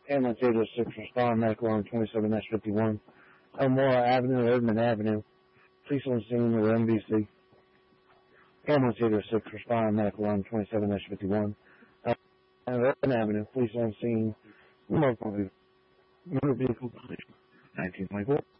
Ambulance 806, respond medical on 27-51. Elmora Avenue, Erdman Avenue. Police on scene with MVC. Ambulance 806, respond medical on 27-51. Erdman Avenue, police on scene. Motor vehicle collision. 1924.